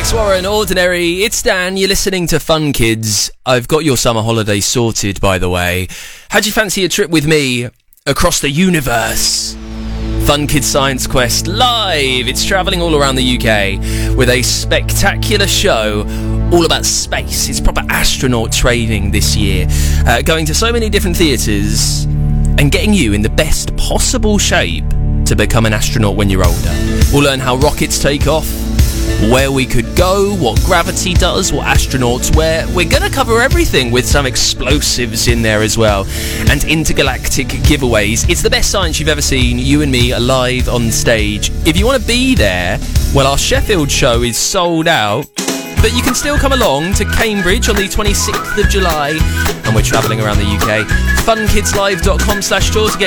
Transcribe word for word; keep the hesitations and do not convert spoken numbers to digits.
Alex Warren, Ordinary. It's Dan. You're listening to Fun Kids. I've got your summer holiday sorted, by the way. How'd you fancy a trip with me across the universe? Fun Kids Science Quest live. It's travelling all around the U K with a spectacular show all about space. It's proper astronaut training this year. Uh, going to so many different theatres and getting you in the best possible shape to become an astronaut when you're older. We'll learn how rockets take off, where we could go, what gravity does, what astronauts wear. We're going to cover everything with some explosives in there as well. And intergalactic giveaways. It's the best science you've ever seen. You and me are live on stage. If you want to be there, well, our Sheffield show is sold out. But you can still come along to Cambridge on the twenty-sixth of July. And we're travelling around the U K. funkidslive dot com slash tour to get